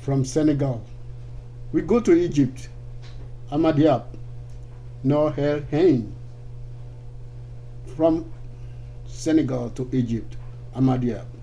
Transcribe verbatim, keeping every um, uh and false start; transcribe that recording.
from Senegal. We go to Egypt, Ahmad Diab, Noor El Ain. From Senegal to Egypt, Ahmad Diab.